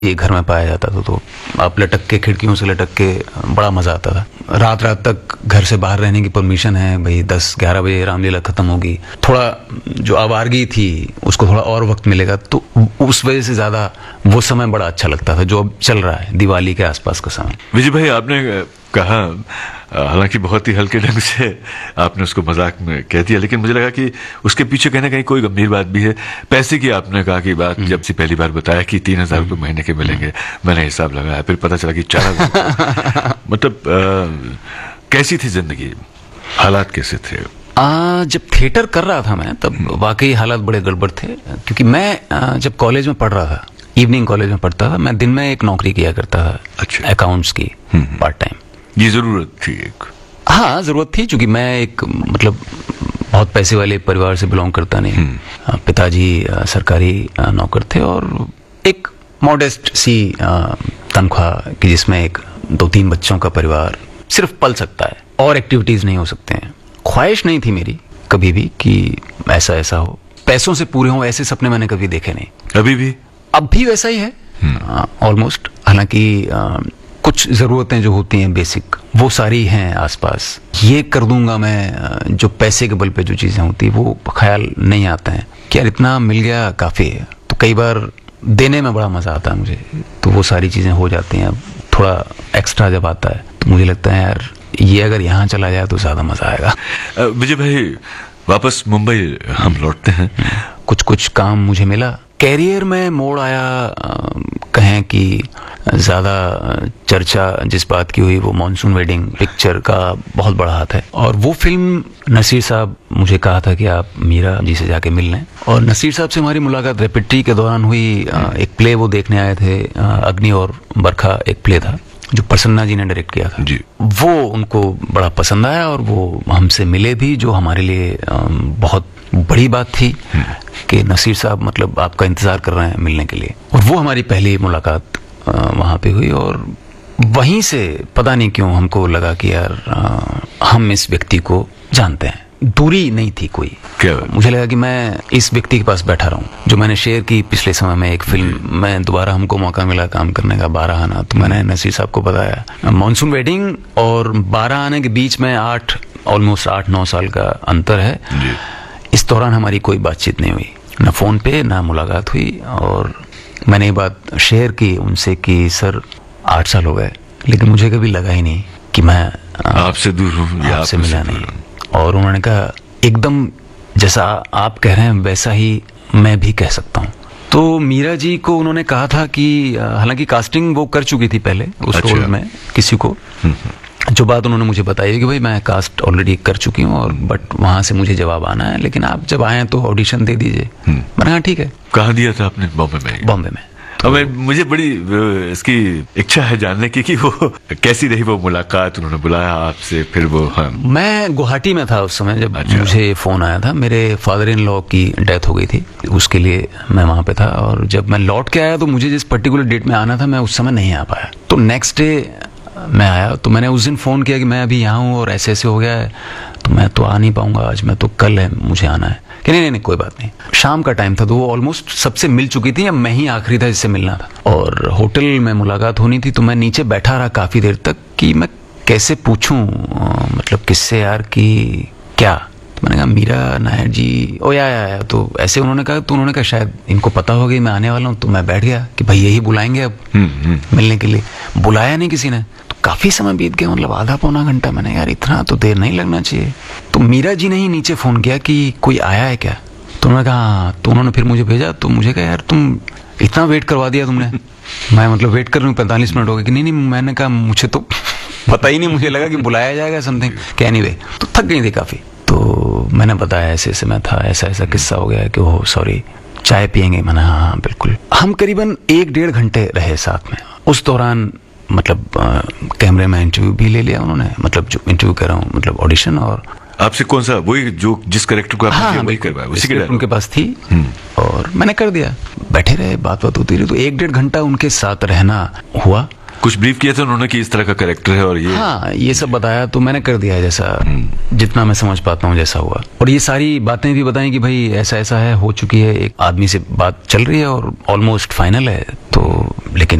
ये घर में पाया जाता था, तो आप लटक के, खिड़कियों से लटक के, बड़ा मजा आता था। रात रात तक घर से बाहर रहने की परमिशन है भाई, 10-11 बजे रामलीला खत्म होगी, थोड़ा जो आवारगी थी उसको थोड़ा और वक्त मिलेगा, तो उस वजह से ज्यादा वो समय बड़ा अच्छा लगता था जो अब चल रहा है, दिवाली के आसपास का समय। विजय भाई, आपने कहा, हालांकि बहुत ही हल्के ढंग से आपने उसको मजाक में कह दिया, लेकिन मुझे लगा कि उसके पीछे कहीं ना कहीं कोई गंभीर बात भी है। पैसे की आपने कहा कि बात जब से पहली बार बताया कि 3,000 रुपये महीने के मिलेंगे, मैंने हिसाब लगाया, फिर पता चला कि 4,000। मतलब कैसी थी जिंदगी, हालात कैसे थे? जब थिएटर कर रहा था मैं, तब वाकई हालात बड़े गड़बड़ थे, क्योंकि मैं जब कॉलेज में पढ़ रहा था, इवनिंग कॉलेज में पढ़ता था, मैं दिन में एक नौकरी किया करता था। अच्छा। अकाउंट्स की पार्ट टाइम। ये जरूरत थी एक? हाँ, जरूरत थी, क्योंकि मैं एक मतलब बहुत पैसे वाले परिवार से बिलोंग करता नहीं। पिताजी सरकारी नौकर थे और एक मॉडेस्ट सी तनख्वाह की, जिसमें एक 2-3 बच्चों का परिवार सिर्फ पल सकता है और एक्टिविटीज नहीं हो सकते हैं। ख्वाहिश नहीं थी मेरी कभी भी कि ऐसा ऐसा हो, पैसों से पूरे हों, ऐसे सपने मैंने कभी देखे नहीं। अभी भी? अब भी वैसा ही है ऑलमोस्ट। हालांकि कुछ जरूरतें जो होती हैं बेसिक, वो सारी हैं आसपास। ये कर दूंगा मैं, जो पैसे के बल पे जो चीजें होती है, वो ख्याल नहीं आता है कि यार इतना मिल गया काफी है। तो कई बार देने में बड़ा मजा आता है मुझे, तो वो सारी चीजें हो जाती हैं। अब थोड़ा एक्स्ट्रा जब आता है तो मुझे लगता है यार ये अगर यहाँ चला जाए तो ज्यादा मजा आएगा। विजय भाई, वापस मुंबई हम लौटते हैं। कुछ काम मुझे मिला, कैरियर में मोड़ आया। कहें कि ज्यादा चर्चा जिस बात की हुई वो मॉनसून वेडिंग पिक्चर का बहुत बड़ा हाथ है। और वो फिल्म नसीर साहब मुझे कहा था कि आप मीरा जी से जाके मिल लें, और नसीर साहब से हमारी मुलाकात रेपिट्री के दौरान हुई। एक प्ले वो देखने आए थे, अग्नि और बरखा एक प्ले था जो प्रसन्ना जी ने डायरेक्ट किया था जी। वो उनको बड़ा पसंद आया और वो हमसे मिले भी, जो हमारे लिए बहुत बड़ी बात थी कि नसीर साहब मतलब आपका इंतजार कर रहे हैं मिलने के लिए। और वो हमारी पहली मुलाकात वहां पे हुई, और वहीं से पता नहीं क्यों हमको लगा कि यार हम इस व्यक्ति को जानते हैं। दूरी नहीं थी कोई। क्या? मुझे लगा कि मैं इस व्यक्ति के पास बैठा रहूं, जो मैंने शेयर की पिछले समय में एक फिल्म में। दोबारा हमको मौका मिला काम करने का, 12 आना, तो मैंने नसीर साहब को बताया। मॉनसून वेडिंग और 12 आने के बीच में ऑलमोस्ट 8-9 साल का अंतर है जी। इस दौरान हमारी कोई बातचीत नहीं हुई, ना फोन पे ना मुलाकात हुई। और मैंने ये बात शेयर की उनसे कि सर 8 साल हो गए, लेकिन मुझे कभी लगा ही नहीं कि मैं आपसे दूर हूं या आपसे मिला नहीं। और उन्होंने कहा एकदम जैसा आप कह रहे हैं वैसा ही मैं भी कह सकता हूँ। तो मीरा जी को उन्होंने कहा था कि हालांकि कास्टिंग वो कर चुकी थी पहले उस रोल में किसी को, जो बात उन्होंने मुझे बताई कि भाई मैं कास्ट ऑलरेडी कर चुकी हूँ, और बट वहां से मुझे जवाब आना है, लेकिन आप जब आए तो ऑडिशन दे दीजिए। मैंने कहा ठीक है। कहाँ दिया था आपने? बॉम्बे में। तो मुझे बड़ी इसकी इच्छा है जानने की कि वो कैसी रही वो मुलाकात, उन्होंने बुलाया आपसे, फिर वो? हाँ। मैं गुवाहाटी में था उस समय जब मुझे फोन आया था। मेरे फादर इन लॉ की डेथ हो गई थी, उसके लिए मैं वहां पे था। और जब मैं लौट के आया तो मुझे जिस पर्टिकुलर डेट में आना था मैं उस समय नहीं आ पाया। तो नेक्स्ट डे मैं आया, तो मैंने उस दिन फोन किया कि मैं अभी यहाँ हूँ और ऐसे ऐसे हो गया है, तो मैं तो आ नहीं पाऊंगा आज, मैं तो कल है मुझे आना है। कि नहीं कोई बात नहीं। शाम का टाइम था, तो वो ऑलमोस्ट सबसे मिल चुकी थी, या मैं ही आखिरी था जिससे मिलना था। और होटल में मुलाकात होनी थी, तो मैं नीचे बैठा रहा काफी देर तक कि मैं कैसे पूछूं, मतलब किससे यार कि क्या। तो मैंने कहा मीरा नायर जी, ओ या तो ऐसे उन्होंने कहा। तो उन्होंने कहा शायद इनको पता हो गई मैं आने वाला हूँ। तो मैं बैठ गया कि भाई यही बुलाएंगे अब मिलने के लिए। बुलाया नहीं किसी ने, तो काफी समय बीत गया, मतलब आधा-पौना घंटा। मैंने यार इतना तो देर नहीं लगना चाहिए। तो मीरा जी ने ही नीचे फोन किया कि कोई आया है क्या। तो उन्होंने कहा हाँ। तो उन्होंने फिर मुझे भेजा। तो मुझे कहा यार तुम इतना वेट करवा दिया तुमने। मैं मतलब वेट कर रही हूँ 45 मिनट हो गए कि नहीं। मैंने कहा मुझे तो पता ही नहीं, मुझे लगा कि बुलाया जाएगा समथिंग। एनीवे, तो थक गई थी काफी। तो मैंने बताया ऐसे ऐसे मैं था, ऐसा ऐसा किस्सा हो गया कि ओह सॉरी, चाय पियेंगे। मैंने हाँ बिल्कुल। हम करीबन 1-1.5 घंटे रहे साथ में। उस दौरान मतलब कैमरे में इंटरव्यू भी ले लिया उन्होंने, मतलब जो इंटरव्यू कर रहा हूँ मतलब ऑडिशन। और आपसे कौन सा, वही जो जिस कैरेक्टर को आपने वही करवाया, उसी के उनके पास थी और मैंने कर दिया। बैठे रहे, बात होती रही। तो 1-1.5 घंटा उनके साथ रहना हुआ। कुछ ब्रीफ किया था उन्होंने कि इस तरह का कैरेक्टर है और ये? हाँ, ये सब बताया। तो मैंने कर दिया जैसा जितना मैं समझ पाता हूँ जैसा हुआ। और ये सारी बातें भी बताई कि भाई ऐसा ऐसा है, हो चुकी है, एक आदमी से बात चल रही है और ऑलमोस्ट फाइनल है। तो लेकिन